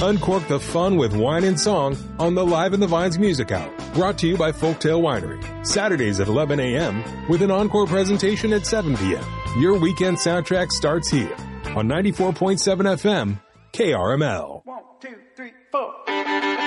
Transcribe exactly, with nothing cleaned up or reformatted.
Uncork the fun with wine and song on the Live in the Vines Music Hour, brought to you by Folktail Winery. Saturdays at eleven a.m. with an encore presentation at seven p.m. Your weekend soundtrack starts here on ninety-four point seven F M, K R M L. One, two, three, four.